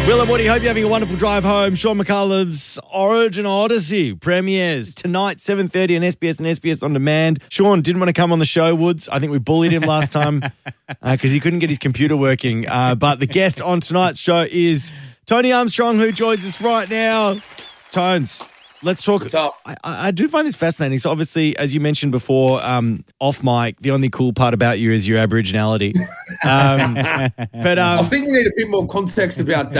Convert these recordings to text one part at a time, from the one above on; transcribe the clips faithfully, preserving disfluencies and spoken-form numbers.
Will and Woody, hope you're having a wonderful drive home. Sean McCullough's Origin Odyssey premieres tonight, seven thirty on S B S and S B S On Demand. Sean didn't want to come on the show, Woods. I think we bullied him last time because uh, he couldn't get his computer working. Uh, but the guest on tonight's show is Tony Armstrong, who joins us right now. Tones, let's talk. What's up? I, I do find this fascinating. So obviously, as you mentioned before, um, off mic, the only cool part about you is your Aboriginality. Um, but um, I think we need a bit more context about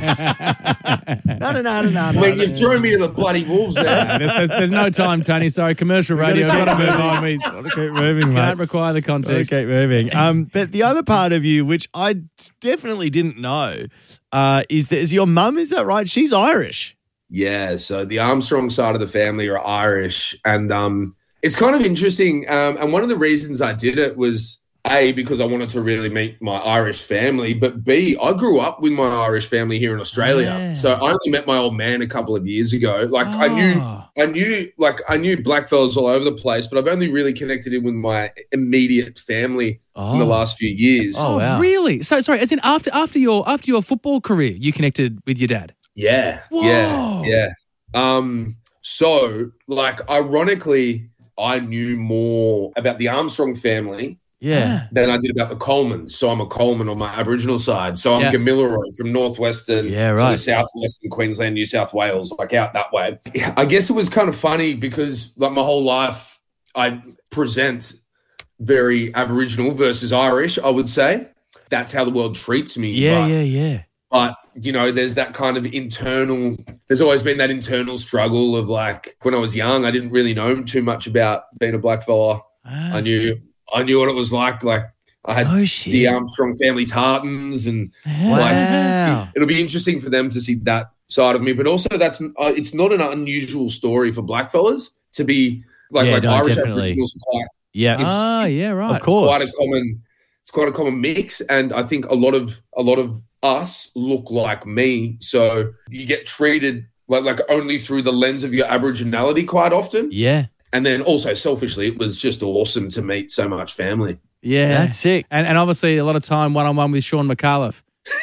that. no, no, no, no, no. I mean, you've thrown me to the bloody wolves there. there's, there's, there's no time, Tony. Sorry, commercial radio. Got to move on. We Gotta keep moving, mate. can't require the context. Keep moving. Um, but the other part of you, which I definitely didn't know, uh, is that is your mum. Is that right? She's Irish. Yeah, so the Armstrong side of the family are Irish, and um, it's kind of interesting. Um, and one of the reasons I did it was A, because I wanted to really meet my Irish family, but B, I grew up with my Irish family here in Australia. Yeah. So I only met my old man a couple of years ago. Like I knew, Oh. I knew, like I knew black fellas all over the place, but I've only really connected in with my immediate family in the last few years. Oh, wow. Really? So sorry. As in after after your after your football career, you connected with your dad. Yeah, Whoa. yeah, yeah. Um, so, like, ironically, I knew more about the Armstrong family Yeah. than I did about the Colemans. So I'm a Coleman on my Aboriginal side. So I'm Yeah. Gamilaroi from northwestern, Yeah, sort right. of southwestern Queensland, New South Wales, like out that way. I guess it was kind of funny because, like, my whole life I present very Aboriginal versus Irish, I would say. That's how the world treats me. Yeah, but- yeah, yeah. But, you know, there's that kind of internal, there's always been that internal struggle of like, when I was young, I didn't really know too much about being a black fella. Ah. I knew, I knew what it was like. Like I had Oh, shit. the Armstrong family tartans and Wow. like, it'll be interesting for them to see that side of me. But also that's, uh, it's not an unusual story for black fellas to be like, Yeah, like no, Irish definitely. Aboriginals are quite, Yeah. It's- Ah, yeah, right. Of course. quite a common, it's quite a common mix. And I think a lot of, a lot of, us look like me, so you get treated like, like only through the lens of your Aboriginality quite often. Yeah. And then also selfishly, it was just awesome to meet so much family. Yeah, That's sick. And and obviously a lot of time one on one with Sean McCullough.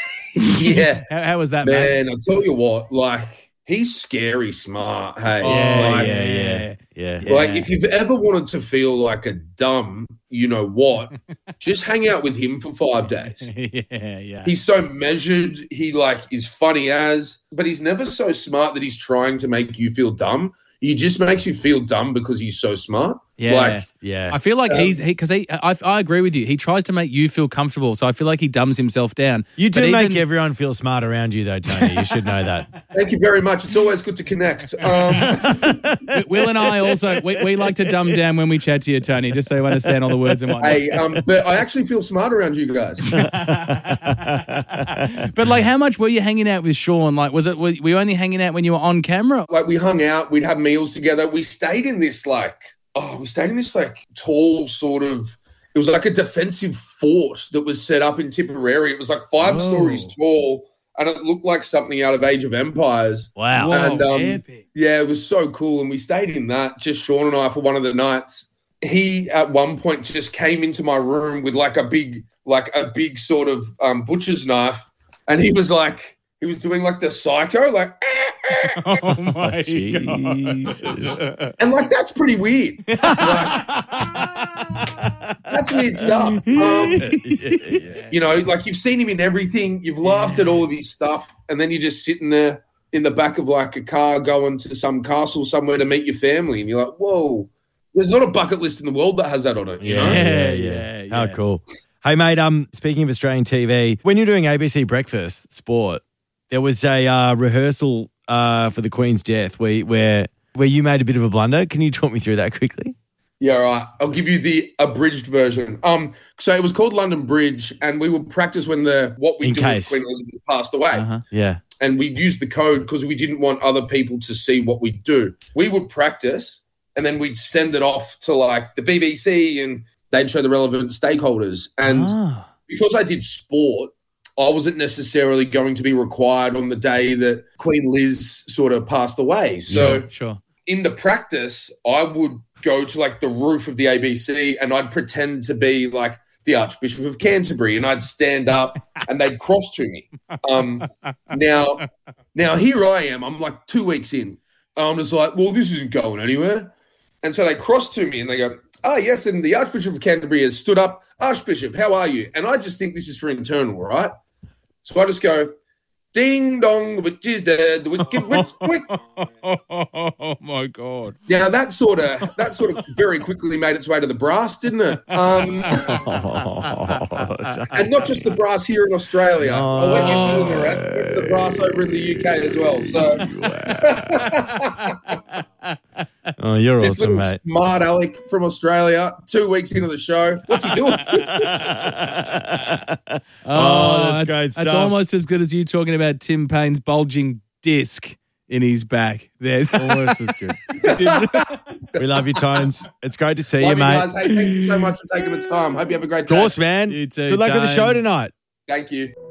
Yeah, How, how was that, man? man. I tell you what, like he's scary smart. Hey, Yeah, like, yeah, yeah, yeah. Like Yeah. if you've ever wanted to feel like a dumb, you know what, just hang out with him for five days. yeah, yeah. He's so measured. He like is funny as, but he's never so smart that he's trying to make you feel dumb. He just makes you feel dumb because he's so smart. Yeah. Like, Yeah. I feel like he's he because he, I, I agree with you. He tries to make you feel comfortable, so I feel like he dumbs himself down. You do But make even- everyone feel smart around you, though, Tony. You should know that. thank you very much. It's always good to connect. Um, Will and I also we, we like to dumb down when we chat to you, Tony, just so you understand all the words and whatnot. hey, um, but I actually feel smart around you guys. But like, how much were you hanging out with Sean? Like, was it were you only hanging out when you were on camera? Like we hung out, we'd have meals together. We stayed in this like, oh, we stayed in this like tall sort of, it was like a defensive fort that was set up in Tipperary. It was like five Whoa. stories tall and it looked like something out of Age of Empires. Wow. Whoa, And, um, epic. Yeah, it was so cool. And we stayed in that, just Sean and I, for one of the nights. He, at one point, just came into my room with like a big, like a big sort of um, butcher's knife. And he was like, he was doing like the psycho, like, Oh my Jesus. and like, that's pretty weird. Like, that's weird stuff. Um, You know, like you've seen him in everything. You've laughed at all of his stuff. And then you're just sitting there in the back of like a car going to some castle somewhere to meet your family. And you're like, whoa, there's not a bucket list in the world that has that on it. You know? Yeah, Yeah, yeah, yeah, How yeah. cool. Hey, mate, um, speaking of Australian T V, when you're doing A B C Breakfast Sport, there was a uh, rehearsal uh, for the Queen's death where, where where you made a bit of a blunder. Can you talk me through that quickly? Yeah, all right. I'll give you the abridged version. Um, so it was called London Bridge, and we would practice when the what we In do case. if Queen Elizabeth passed away. Uh-huh. Yeah. And we'd use the code because we didn't want other people to see what we do. We would practice and then we'd send it off to like the B B C and they'd show the relevant stakeholders. And Ah. because I did sport, I wasn't necessarily going to be required on the day that Queen Liz sort of passed away. So Sure, sure. in the practice, I would go to like the roof of the A B C and I'd pretend to be like the Archbishop of Canterbury, and I'd stand up and they'd cross to me. Um, now, now here I am. I'm like two weeks in. I'm just like, well, this isn't going anywhere. And so they cross to me and they go, oh, yes, and the Archbishop of Canterbury has stood up. Archbishop, how are you? And I just think this is for internal, right? So I just go, ding dong, the witch is dead, the wicked witch, quick. Oh my God! Now that sort of that sort of very quickly made its way to the brass, didn't it? Um, and not just the brass here in Australia. I'll let you know the rest. Went to the brass over in the U K as well. So, oh, you're this awesome, little mate. smart Alec from Australia, two weeks into the show, what's he doing? Oh, that's great That's stuff. almost as good as you talking about Tim Payne's bulging disc in his back. There, Almost as good. We love you, Tones. It's great to see Love you, mate. guys. Hey, thank you so much for taking the time. Hope you have a great Of day. course, man. You too, Good luck with the Tone. show tonight. Thank you.